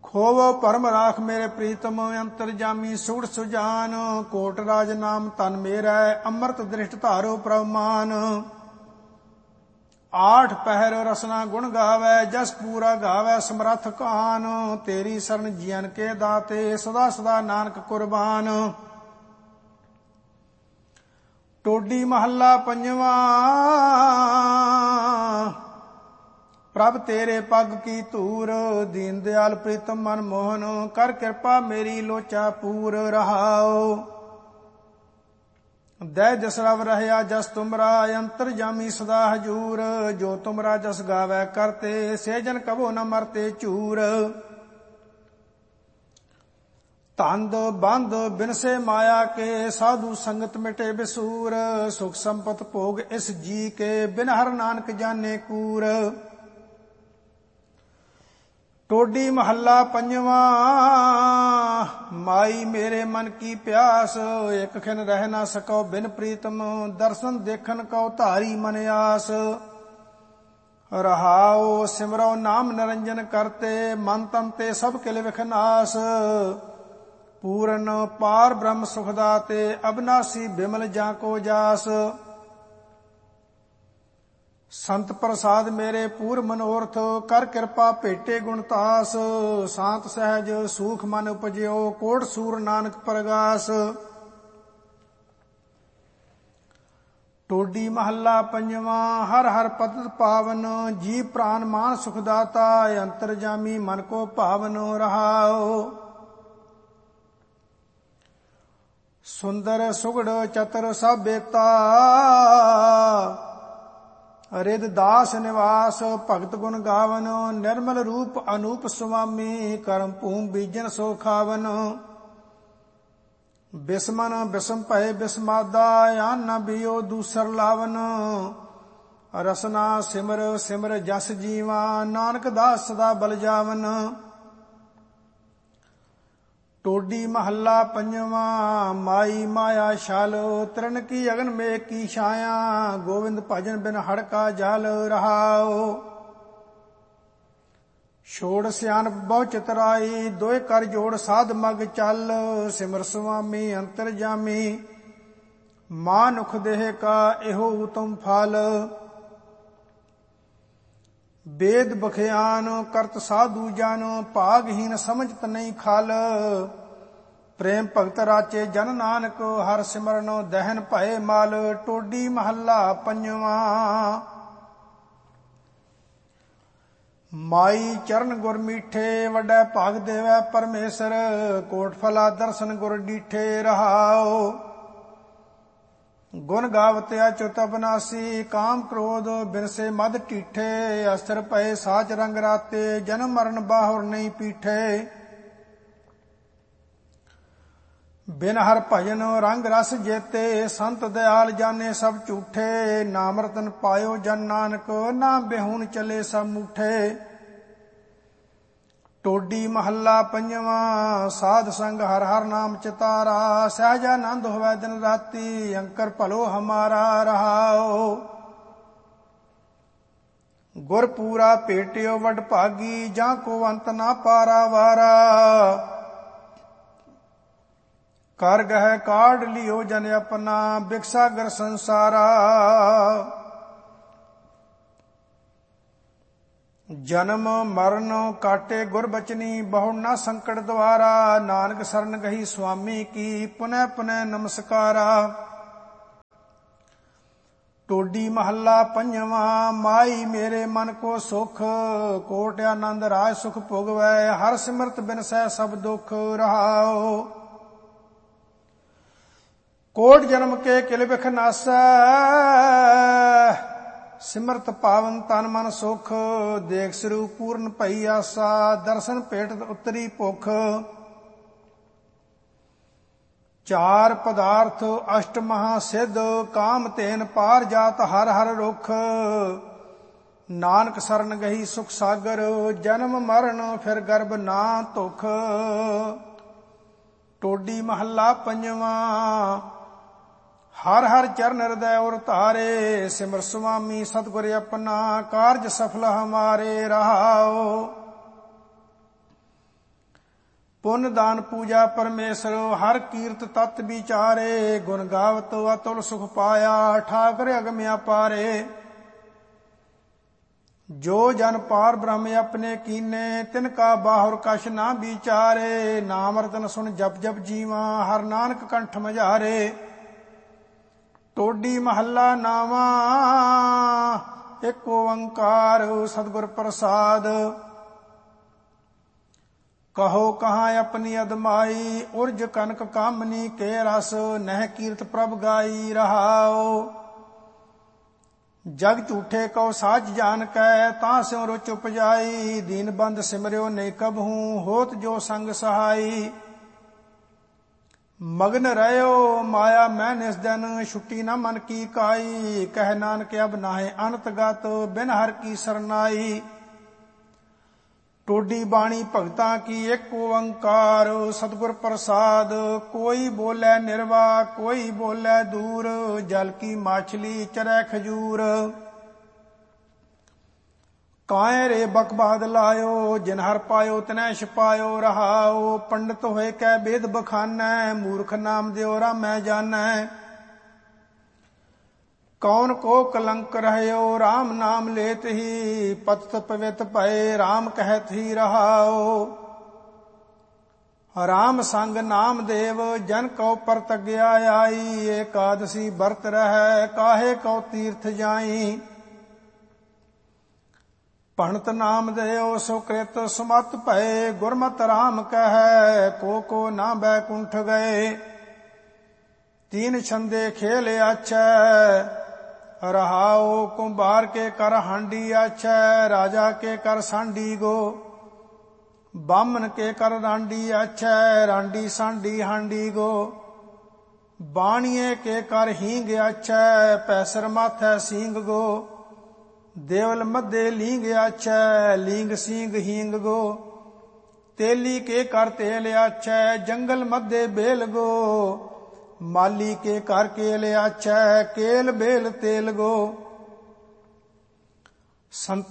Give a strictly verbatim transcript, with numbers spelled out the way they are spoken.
ਖੋਵੋ ਭਰਮ ਰਾਖ ਮੇਰੇ ਪ੍ਰੀਤਮ, ਅੰਤਰਜਾਮੀ ਸੂੜ ਸੁਜਾਨ। ਕੋਟ ਰਾਜ ਨਾਮ ਤਨ ਮੇਰਾ, ਅੰਮ੍ਰਿਤ ਦ੍ਰਿਸ਼ਟ ਧਾਰੋ ਪ੍ਰਭ ਮਾਨ। ਆਠ ਪਹਿਰ ਰਸਨਾ ਗੁਣ ਗਾਵੈ, ਜਸ ਪੂਰਾ ਗਾਵੈ ਸਮਰੱਥ ਕਾਨ। ਤੇਰੀ ਸਰਣ ਜੀਵਨ ਕੇ ਦਾਤੇ, ਸਦਾ ਸਦਾ ਨਾਨਕ ਕੁਰਬਾਨ। ਟੋਡੀ ਮਹੱਲਾ ਪੰਜਵਾ। ਪ੍ਰਭ ਤੇਰੇ ਪੱਗ ਕੀ ਧੂਰ, ਦੀਨ ਦਿਆਲ ਪ੍ਰੀਤਮ ਮਨ ਮੋਹਨ। ਕਰ ਕਿਰਪਾ ਮੇਰੀ ਲੋਚਾ ਪੂਰ ਰਹਾਓ। ਦੈ ਜਸ ਰਵ ਰਹਿਆ ਜਸ ਤੁਮਰਾ, ਅੰਤਰਜਾਮੀ ਸਦਾ ਹਜੂਰ। ਜੋ ਤੁਮਰਾ ਜਸ ਗਾਵੈ ਕਰਤੇ, ਸੇ ਜਨ ਕਬੋ ਨ ਮਰਤੇ ਝੂਰ। ਤੰਦ ਬੰਦ ਬਿਨਸੇ ਮਾਇਆ ਕੇ, ਸਾਧੂ ਸੰਗਤ ਮਿਟੇ ਬਿਸੂਰ। ਸੁਖ ਸੰਪਤ ਭੋਗ ਇਸ ਜੀ ਕੇ, ਬਿਨ ਹਰ ਨਾਨਕ ਜਾਣੇ ਕੂਰ। ਟੋਡੀ ਮਹੱਲਾ ਪੰਜਵਾ। ਮਾਈ ਮੇਰੇ ਮਨ ਕੀ ਪਿਆਸ, ਇਕ ਖਿਨ ਰਹਿ ਨਾ ਸਕੋ ਬਿਨ ਪ੍ਰੀਤਮ। ਦਰਸ਼ਨ ਦੇਖਣ ਕਉ ਧਾਰੀ ਮਨ ਆਸ। ਰਹਾਉ ਸਿਮਰੋ ਨਾਮ ਨਿਰੰਜਨ ਕਰਤੇ, ਮਨ ਤਨ ਤੇ ਸਭ ਕਿਲ ਵਿਖਨਾਸ। ਪੂਰਨ ਪਾਰ ਬ੍ਰਹਮ ਸੁਖ ਦਾਤੇ, ਅਬਨਾਸੀ ਬਿਮਲ ਜਾਂ ਕੋ ਜਾਸ। ਸੰਤ ਪ੍ਰਸਾਦ ਮੇਰੇ ਪੂਰ ਮਨੋਰਥ, ਕਰ ਕਿਰਪਾ ਭੇਟੇ ਗੁਣਤਾਸ। ਸ਼ਾਂਤ ਸਹਿਜ ਸੂਖ ਮਨ ਉਪਜਿਓ, ਕੋਟ ਸੂਰ ਨਾਨਕ ਪ੍ਰਗਾਸ। ਟੋਡੀ ਮਹੱਲਾ ਪੰਜਵਾ। ਹਰ ਹਰ ਪਤਿਤ ਪਾਵਨ, ਜੀ ਪ੍ਰਾਨ ਮਾਨ ਸੁਖ ਦਾਤਾ। ਅੰਤਰਜਾਮੀ ਮਨ ਕੋ ਭਾਵਨ ਰਹਾਓ। ਸੁੰਦਰ ਸੁਗੜ ਚਤਰ ਸਭ ਬੇਤਾ, ਰਿਦ ਦਾਸ ਨਿਵਾਸ। ਭਗਤ ਗੁਣ ਗਾਵਨ, ਨਿਰਮਲ ਰੂਪ ਅਨੂਪ ਸੁਆਮੀ। ਕਰਮ ਭੂਮ ਬੀਜਨ ਸੋ ਖਾਵਨ। ਬਿਸਮਨ ਬਿਸਮ ਭਏ ਬਿਸਮਾਦਾ, ਆਨ ਨ ਬਿਓ ਦੂਸਰ ਲਾਵਨ। ਰਸਨਾ ਸਿਮਰ ਸਿਮਰ ਜਸ ਜੀਵਾ, ਨਾਨਕ ਦਾਸ ਸਦਾ ਬਲ ਜਾਵਨ। ਟੋਡੀ ਮਹੱਲਾ ਪੰਜਵਾ। ਮਾਈ ਮਾਇਆ ਛਲ, ਤ੍ਰਿਣ ਕੀ ਅਗਨ ਮੇਘ ਕੀ ਛਾਇਆ। ਗੋਵਿੰਦ ਭਜਨ ਬਿਨ ਹੜਕਾ ਜਲ ਰਹਾਓ। ਛੋੜ ਸਿਆਣਪ ਬਹੁ ਚਤੁਰਾਈ, ਦੋਇ ਕਰ ਜੋੜ ਸਾਧ ਮਗ ਚੱਲ। ਸਿਮਰ ਸੁਆਮੀ ਅੰਤਰਜਾਮੀ, ਮਾਨੁਖ ਦੇਹ ਕਾ ਇਹੋ ਉਤਮ ਫਲ। ਵੇਦ ਬਖਿਆਨ ਕਰਤ ਸਾਧੂ ਜਨ, ਭਾਗਹੀਨ ਸਮਝਤ ਨਹੀਂ ਖਲ। ਪ੍ਰੇਮ ਭਗਤ ਰਾਚੇ ਜਨ ਨਾਨਕ, ਹਰ ਸਿਮਰਨ ਦਹਿਨ ਭਏ ਮਲ। ਟੋਡੀ ਮਹੱਲਾ ਪੰਜਵਾ। ਮਾਈ ਚਰਨ ਗੁਰ ਮੀਠੇ, ਵੱਡਾ ਭਾਗ ਦੇਵੈ ਪਰਮੇਸ਼ਰ। ਕੋਟ ਫਲਾ ਦਰਸ਼ਨ ਗੁਰ ਡੀਠੇ ਰਹਾਓ। ਗੁਣ ਗਾਵਤ ਅਚੁਤ ਅਬਨਾਸੀ, ਕਾਮ ਕ੍ਰੋਧ ਬਿਨਸੇ ਮਦ ਢੀਠੇ। ਅਸਥਿਰ ਪਏ ਸਾਚ ਰੰਗ ਰਾਤੇ, ਜਨਮ ਮਰਨ ਬਾਹੁਰ ਨਹੀਂ ਪੀਠੇ। ਬਿਨ ਹਰ ਭਜਨ ਰੰਗ ਰਸ ਜੇਤੇ, ਸੰਤ ਦਿਆਲ ਜਾਣੇ ਸਭ ਝੂਠੇ। ਨਾਮ ਰਤਨ ਪਾਇਓ ਜਨ ਨਾਨਕ, ਨਾ ਬਿਹੂਨ ਚਲੇ ਸਭ ਮੂਠੇ। ਟੋਡੀ ਮਹੱਲਾ ਪੰਜਵਾ। ਸਾਧ ਸੰਗ ਹਰ ਹਰ ਨਾਮ ਚਿਤਾਰਾ, ਸਹਿਜਾਨੰਦ ਹੋਵੈ ਦਿਨ ਰਾਤੀ। ਅੰਕਰ ਭਲੋ ਹਮਾਰਾ ਰਹਾਓ। ਗੁਰ ਪੂਰਾ ਭੇਟਿਓ ਵਡ ਭਾਗੀ, ਜਾਂ ਕੋ ਅੰਤ ਨਾ ਪਾਰਾ ਵਾਰਾ। ਕਰ ਗਹਿ ਕਾਢ ਲਿਓ ਜਨ ਆਪਣਾ, ਬਿਕਸਾਗਰ ਸੰਸਾਰਾ। ਜਨਮ ਮਰਨ ਕਾਟੇ ਗੁਰ ਬਚਨੀ, ਬਹੁ ਨਾ ਸੰਕਟ ਦੁਆਰਾ। ਨਾਨਕ ਸਰਨ ਗਹੀ ਸੁਆਮੀ ਕੀ, ਪੁਨੈ ਪੁਨੈ ਨਮਸਕਾਰਾ। ਟੋਡੀ ਮਹੱਲਾ ਪੰਜਵਾ। ਮਾਈ ਮੇਰੇ ਮਨ ਕੋ ਸੁਖ, ਕੋਟ ਆਨੰਦ ਰਾਜ ਸੁਖ ਭੋਗਵੈ। ਹਰ ਸਿਮਰਤ ਬਿਨਸੈ ਸਭ ਦੁਖ ਰਹਾਓ। ਕੋਟ ਜਨਮ ਕੇ ਕਿਲ ਬਿਖ ਨਾਸੈ, ਸਿਮਰਤ ਪਾਵਨ ਤਨ ਮਨ ਸੁਖ। ਦੇਖ ਸਰੂਪ ਪੂਰਨ ਭਈ ਆਸਾ, ਦਰਸ਼ਨ ਭੇਟਤ ਉਤਰੀ ਭੁਖ। ਚਾਰ ਪਦਾਰਥ ਅਸ਼ਟ ਮਹਾ ਸਿੱਧ, ਕਾਮ ਤੇਨ ਪਾਰ ਜਾਤ ਹਰ ਹਰ ਰੁਖ। ਨਾਨਕ ਸਰਨ ਗਹੀ ਸੁਖ ਸਾਗਰ, ਜਨਮ ਮਰਨ ਫਿਰ ਗਰਭ ਨਾ ਧੁਖ। ਟੋਡੀ ਮਹੱਲਾ ਪੰਜਵਾ। ਹਰ ਹਰ ਚਰਨ ਹਿਰਦੈ ਔਰ ਧਾਰੇ, ਸਿਮਰ ਸੁਆਮੀ ਸਤਿਗੁਰ ਆਪਣਾ। ਕਾਰਜ ਸਫਲ ਹਮਾਰੇ ਰਹਾਓ। ਪੁੰਨ ਦਾਨ ਪੂਜਾ ਪਰਮੇਸ਼ਰ ਹਰ ਕੀਰਤ ਤਤ ਵਿਚਾਰੇ ਗੁਣ ਗਾਵਤ ਅਤੁਲ ਸੁਖ ਪਾਇਆ ਠਾਕਰ ਅਗਮ ਅਪਾਰੇ ਜੋ ਜਨ ਪਾਰ ਬ੍ਰਹਮ ਆਪਣੇ ਕੀਨੇ ਤਿਨ ਕਾ ਬਾਹੁਰ ਕਛ ਨਾ ਵਿਚਾਰੇ ਨਾਮ ਰਤਨ ਸੁਣ ਜਪ ਜਪ ਜੀਵਾ ਹਰ ਨਾਨਕ ਕੰਠ ਮਝਾਰੇ ਟੋਡੀ ਮਹੱਲਾ ਨਾਵਾ ਏਕ ਓੰਕਾਰ ਸਤਿਗੁਰ ਪ੍ਰਸਾਦ ਕਹੋ ਕਹਾਂ ਆਪਣੀ ਅਦਮਾਈ ਉਰਜ ਕਨਕ ਕਾਮਨੀ ਕੇ ਰਸ ਨਹਿ ਕੀਰਤ ਪ੍ਰਭ ਗਾਈ ਰਹਾਓ ਜਗ ਝੂਠੇ ਕਉ ਸਾਚ ਜਾਨ ਕੈ ਤਾਂ ਸਿਉ ਰੁਚ ਉਪਜਾਈ ਦੀਨ ਬੰਦ ਸਿਮਰਿਓ ਨਹੀਂ ਕਬਹੂ ਹੋਤ ਜੋ ਸੰਗ ਸਹਾਈ ਮਗਨ ਰਹਿਓ ਮਾਇਆ ਮੈਂ ਨਿਸ ਦਿਨ ਛੁੱਟੀ ਨਾ ਮਨ ਕੀ ਕਾਈ ਕਹਿ ਨਾਨਕ ਅਬ ਨਾਹਿ ਅਨੰਤ ਗਤ ਬਿਨ ਹਰ ਕੀ ਸਰਨਾਈ ਟੋਡੀ ਬਾਣੀ ਭਗਤਾਂ ਕੀ ਏਕ ਓੰਕਾਰ ਸਤਿਗੁਰ ਪ੍ਰਸਾਦ ਕੋਈ ਬੋਲੇ ਨਿਰਵਾ ਕੋਈ ਬੋਲੇ ਦੂਰ ਜਲ ਕੀ ਮਾਛਲੀ ਚਰੈ ਖਜੂਰ ਕਾਇ ਰੇ ਬਕਬਾਦ ਲਾਇਓ ਜਿਨ ਹਰ ਪਾਇਓ ਤਨੈ ਛਪਾਇਓ ਰਹਾਓ ਪੰਡਤ ਹੋਏ ਕੈ ਬੇਦ ਬਖਾਨੈ ਮੂਰਖ ਨਾਮ ਦਿਓ ਰਾਮੈ ਜਾਣੈ ਕੌਣ ਕੋ ਕਲੰਕ ਰਹਿਓ RAM ਨਾਮ ਲੇਤ ਹੀ ਪਤਿਤ ਪਵਿੱਤ ਭਏ RAM ਕਹਿਤ ਹੀ ਰਹਾਓ RAM ਸੰਗ ਨਾਮ ਦੇਵ ਜਨ ਕਉ ਪਰਤਗਿਆ ਆਈ ਏਕਾਦਸੀ ਵਰਤ ਰਹਿ ਕਾਹੇ ਕਉ ਤੀਰਥ ਜਾਈ ਭਣਤ ਨਾਮ ਦੇਉ ਸੁਕ੍ਰਿਤ ਸੁਮਤ ਭਏ ਗੁਰਮਤਿ RAM ਕਹੈ ਕੋ ਕੋ ਨਾ ਬੈਕੁੰਠ ਗਏ ਤੀਨ ਛੰਦੇ ਖੇਲ ਆਛੈ ਰਹਾਓ ਕੁੰਭਾਰ ਕੇ ਕਰ ਹਾਂਡੀ ਆਛੈ ਰਾਜਾ ਕੇ ਕਰ ਸਾਂਡੀ ਗੋ ਬਾਮਨ ਕੇ ਕਰ ਰਾਂਡੀ ਆਛੈ ਰਾਂਡੀ ਸਾਂਡੀ ਹਾਂਡੀ ਗੋ ਬਾਣੀਏ ਕੇ ਕਰ ਹੀਂਗ ਆਛੈ ਪੈਸਰ ਮਾਥੈ ਸਿੰਗ ਗੋ ਦੇਵਲ ਮੱਦੇ ਲੀਂਗ ਆਛੈ ਲੀਂਗ ਸਿੰਗ ਹੀਂਗ ਗੋ ਤੇਲੀ ਕੇ ਕਰ ਤੇਲ ਆਛੈ ਜੰਗਲ ਮੱਦੇ ਬੇਲ ਗੋ ਮਾਲੀ ਕੇ ਕਰ ਕੇਲ ਆਛੈ ਕੇਲ ਬੇਲ ਤੇਲ ਗੋ ਸੰਤ